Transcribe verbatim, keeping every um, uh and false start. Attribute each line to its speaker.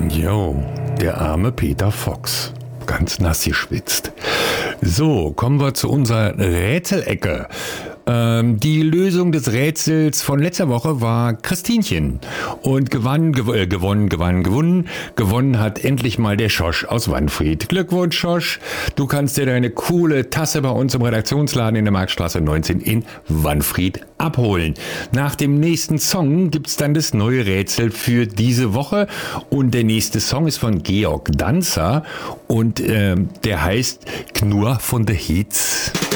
Speaker 1: Jo, der arme Peter Fox. Ganz nass geschwitzt. So, kommen wir zu unserer Rätselecke. Ähm, die Lösung des Rätsels von letzter Woche war Christinchen. Und gewann, gew äh, gewonnen, gewann, gewonnen. Gewonnen hat endlich mal der Schosch aus Wanfried. Glückwunsch, Schosch. Du kannst dir deine coole Tasse bei uns im Redaktionsladen in der Marktstraße neunzehn in Wanfried abholen. Nach dem nächsten Song gibt's dann das neue Rätsel für diese Woche. Und der nächste Song ist von Georg Danzer. Und äh, der heißt Knurr von de Hitz.